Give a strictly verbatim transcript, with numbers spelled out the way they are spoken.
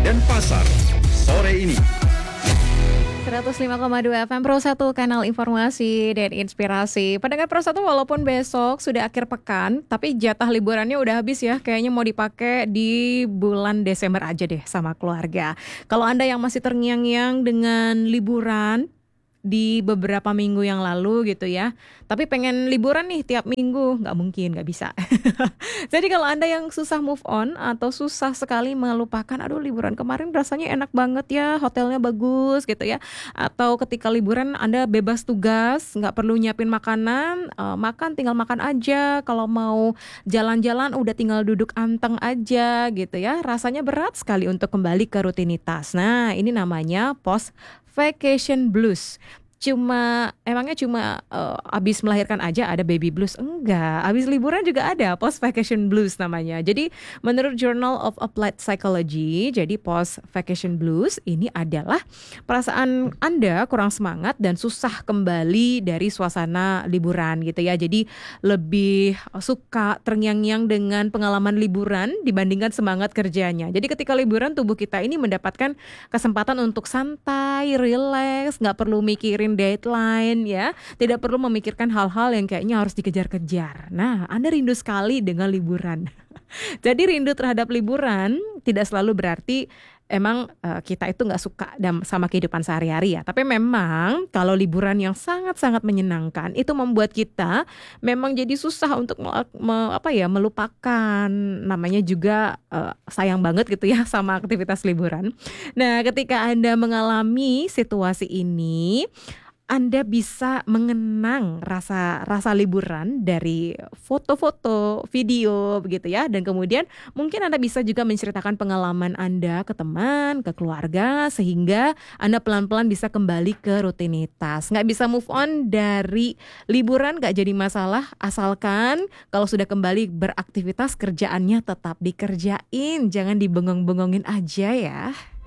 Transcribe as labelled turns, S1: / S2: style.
S1: dan Pasar sore ini.
S2: seratus lima koma dua F M Pro satu, kanal informasi dan inspirasi. Pendengar Pro satu, walaupun besok sudah akhir pekan, tapi jatah liburannya udah habis ya. Kayaknya mau dipakai di bulan Desember aja deh sama keluarga. Kalau Anda yang masih terngiang-ngiang dengan liburan di beberapa minggu yang lalu gitu ya, tapi pengen liburan nih tiap minggu, nggak mungkin, nggak bisa. Jadi kalau Anda yang susah move on atau susah sekali melupakan, aduh liburan kemarin rasanya enak banget ya, hotelnya bagus gitu ya, atau ketika liburan Anda bebas tugas, nggak perlu nyiapin makanan, eh, makan tinggal makan aja, kalau mau jalan-jalan udah tinggal duduk anteng aja gitu ya, rasanya berat sekali untuk kembali ke rutinitas. Nah, ini namanya post vacation blues. Cuma emangnya cuma uh, abis melahirkan aja ada baby blues? Enggak, abis liburan juga ada post vacation blues namanya. Jadi menurut Journal of Applied Psychology, jadi post vacation blues ini adalah perasaan Anda kurang semangat dan susah kembali dari suasana liburan gitu ya. Jadi lebih suka terngiang-ngiang dengan pengalaman liburan dibandingkan semangat kerjanya. Jadi ketika liburan tubuh kita ini mendapatkan kesempatan untuk santai, rileks, nggak perlu mikirin deadline ya, tidak perlu memikirkan hal-hal yang kayaknya harus dikejar-kejar. Nah, Anda rindu sekali dengan liburan. Jadi rindu terhadap liburan tidak selalu berarti emang uh, kita itu nggak suka dam- sama kehidupan sehari-hari ya. Tapi memang kalau liburan yang sangat-sangat menyenangkan itu membuat kita memang jadi susah untuk me- me- apa ya melupakan. Namanya juga uh, sayang banget gitu ya sama aktivitas liburan. Nah, ketika Anda mengalami situasi ini, Anda bisa mengenang rasa rasa liburan dari foto-foto, video begitu ya. Dan kemudian mungkin Anda bisa juga menceritakan pengalaman Anda ke teman, ke keluarga, sehingga Anda pelan-pelan bisa kembali ke rutinitas. Nggak bisa move on dari liburan nggak jadi masalah, asalkan kalau sudah kembali beraktivitas kerjaannya tetap dikerjain, jangan dibengong-bengongin aja ya.